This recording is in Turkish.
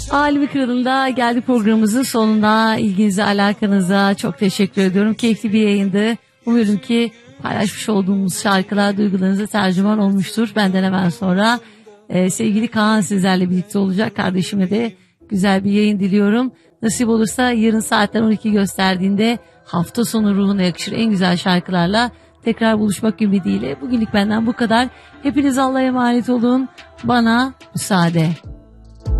Alemi Kralı'nda geldik programımızın sonuna. İlginize, alakanıza çok teşekkür ediyorum. Keyifli bir yayındı. Umuyorum ki paylaşmış olduğumuz şarkılar duygularınıza tercüman olmuştur. Benden hemen sonra sevgili Kaan sizlerle birlikte olacak. Kardeşime de güzel bir yayın diliyorum. Nasip olursa yarın saatler 12 gösterdiğinde hafta sonu ruhuna yakışır en güzel şarkılarla tekrar buluşmak ümidiyle. Bugünlük benden bu kadar. Hepiniz Allah'a emanet olun. Bana müsaade.